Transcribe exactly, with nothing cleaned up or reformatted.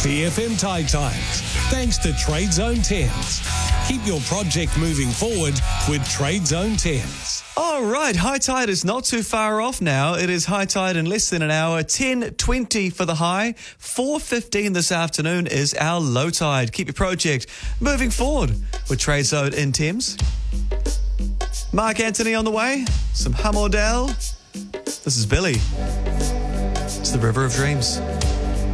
B F M Tide Times, thanks to Trade Zone Thames. Keep your project moving forward with Trade Zone Thames. All right, high tide is not too far off now. It is high tide in less than an hour. ten twenty for the high. four fifteen this afternoon is our low tide. Keep your project moving forward with Trade Zone in Thames. Mark Anthony on the way. Some Hum Ordell. This is Billy. It's the River of Dreams.